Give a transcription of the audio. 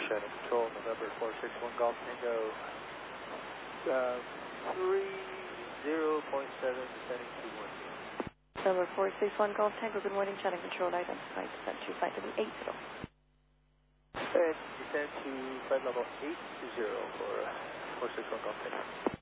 Shannon Control, November 461 Golf Tango, 30.7, descending to 1. November 461 Golf Tango, good morning, Shannon Control, identified descent to flight level 80. And descend to flight level 80 for 461 Golf Tango.